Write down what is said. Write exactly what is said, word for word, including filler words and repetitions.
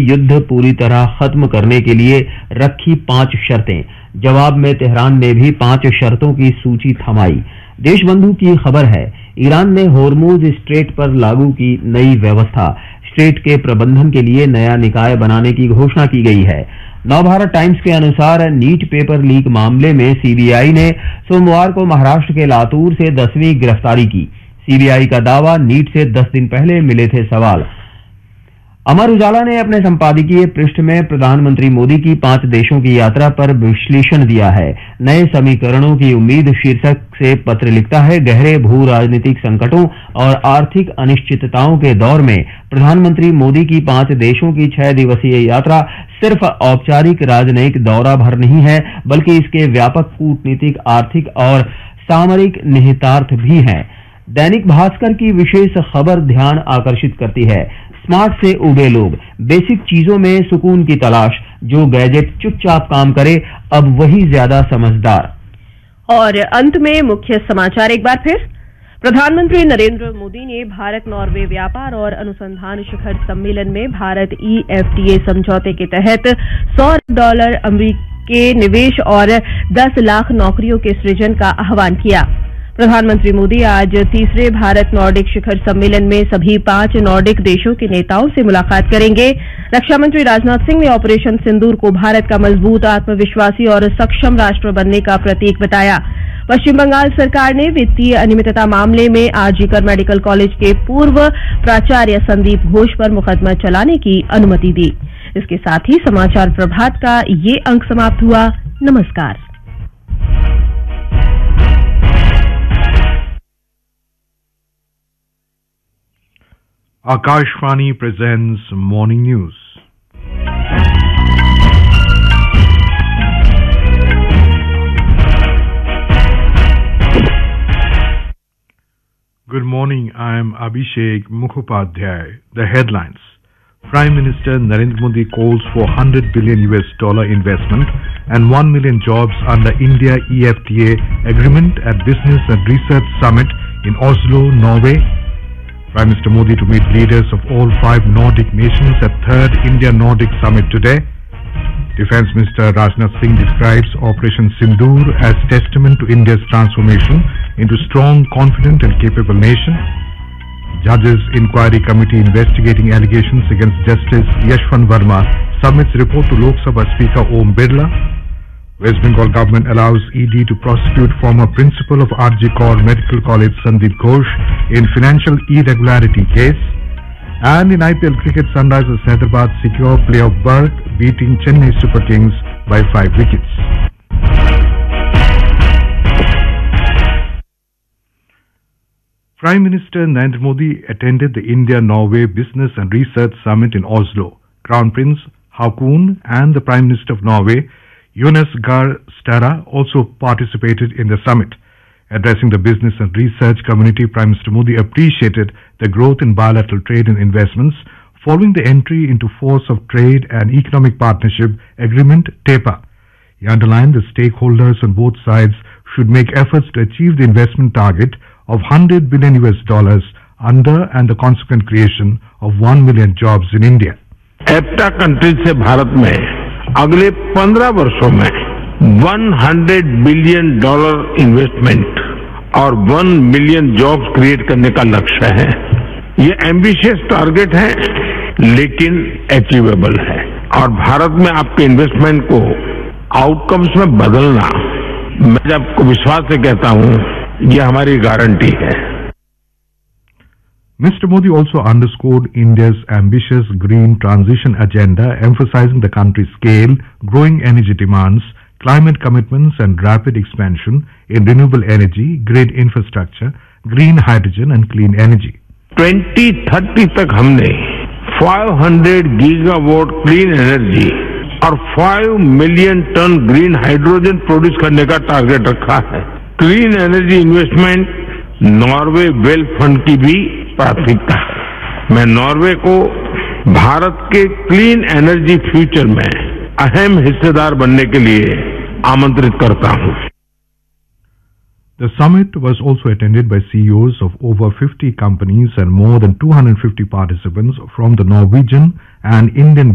युद्ध पूरी तरह खत्म करने के लिए रखी पांच शर्तें। जवाब में तेहरान ने भी पांच शर्तों की सूची थमाई। देशबंधु की खबर है, ईरान ने होर्मुज स्ट्रेट पर लागू की नई व्यवस्था। स्ट्रेट के प्रबंधन के लिए नया निकाय बनाने की घोषणा की गई है। नवभारत टाइम्स के अनुसार नीट पेपर लीक मामले में सीबीआई ने सोमवार को महाराष्ट्र के लातूर से दसवीं गिरफ्तारी की। सीबीआई का दावा, नीट से दस दिन पहले मिले थे सवाल। अमर उजाला ने अपने संपादकीय पृष्ठ में प्रधानमंत्री मोदी की पांच देशों की यात्रा पर विश्लेषण दिया है। नए समीकरणों की उम्मीद शीर्षक से पत्र लिखता है, गहरे भू राजनीतिक संकटों और आर्थिक अनिश्चितताओं के दौर में प्रधानमंत्री मोदी की पांच देशों की छह दिवसीय यात्रा सिर्फ औपचारिक राजनयिक दौरा भर नहीं है, बल्कि इसके व्यापक कूटनीतिक, आर्थिक और सामरिक निहितार्थ भी हैं। दैनिक भास्कर की विशेष खबर ध्यान आकर्षित करती है, स्मार्ट से उबे लोग, बेसिक चीजों में सुकून की तलाश, जो गैजेट चुपचाप काम करे अब वही ज्यादा समझदार। और अंत में मुख्य समाचार एक बार फिर। प्रधानमंत्री नरेंद्र मोदी ने भारत नॉर्वे व्यापार और अनुसंधान शिखर सम्मेलन में Bharat E F T A समझौते के तहत सौ डॉलर अमेरिकी निवेश और दस लाख नौकरियों के सृजन का आह्वान किया। प्रधानमंत्री मोदी आज तीसरे भारत नॉर्डिक शिखर सम्मेलन में सभी पांच नॉर्डिक देशों के नेताओं से मुलाकात करेंगे। रक्षा मंत्री राजनाथ सिंह ने ऑपरेशन सिंदूर को भारत का मजबूत, आत्मविश्वासी और सक्षम राष्ट्र बनने का प्रतीक बताया। पश्चिम बंगाल सरकार ने वित्तीय अनियमितता मामले में आरजीकर मेडिकल कॉलेज के पूर्व प्राचार्य संदीप घोष पर मुकदमा चलाने की अनुमति दी। इसके साथ ही समाचार प्रभात का ये अंक समाप्त हुआ। नमस्कार। Akashvani presents Morning News. Good morning, I am Abhishek Mukhopadhyay. The headlines. Prime Minister Narendra Modi calls for one hundred billion U S dollar investment and one million jobs under India E F T A agreement at Business and Research Summit in Oslo, Norway. Prime Minister Modi to meet leaders of all five Nordic nations at third India-Nordic Summit today. Defence Minister Rajnath Singh describes Operation Sindoor as testament to India's transformation into strong, confident and capable nation. Judges Inquiry Committee investigating allegations against Justice Yashwant Verma submits report to Lok Sabha Speaker Om Birla. West Bengal government allows E D to prosecute former principal of R G Kar Medical College Sandeep Ghosh in financial irregularity case. And in I P L cricket, Sunrisers Hyderabad secure playoff berth, beating Chennai Super Kings by five wickets. Prime Minister Narendra Modi attended the India-Norway Business and Research Summit in Oslo. Crown Prince Haakon and the Prime Minister of Norway, Jonas Gahr Støre, also participated in the summit. Addressing the business and research community, Prime Minister Modi appreciated the growth in bilateral trade and investments following the entry into force of Trade and Economic Partnership Agreement (T E P A). He underlined the stakeholders on both sides should make efforts to achieve the investment target of one hundred billion U S dollars under and the consequent creation of one million jobs in India. E P T A countries से भारत में अगले पंद्रह वर्षों में सौ billion dollar investment और one million jobs create करने का लक्ष्य है। ये एम्बिशियस टारगेट है लेकिन अचीवेबल है और भारत में आपके इन्वेस्टमेंट को आउटकम्स में बदलना, मैं आपको विश्वास से कहता हूं, ये हमारी गारंटी है। Mister Modi also underscored India's ambitious green transition agenda, emphasizing the country's scale, growing energy demands, climate commitments and rapid expansion in renewable energy, grid infrastructure, green hydrogen and clean energy. twenty thirty तक हमने पाँच सौ gigawatt clean energy और पाँच million ton green hydrogen produce करने का target रखा है। Clean energy investment Norway wealth fund की भी प्राथमिकता है। मैं नॉर्वे को भारत के क्लीन एनर्जी फ्यूचर में अहम हिस्सेदार बनने के लिए आमंत्रित करता हूं। The summit was also attended by C E Os of over fifty companies and more than two hundred fifty participants from the Norwegian and Indian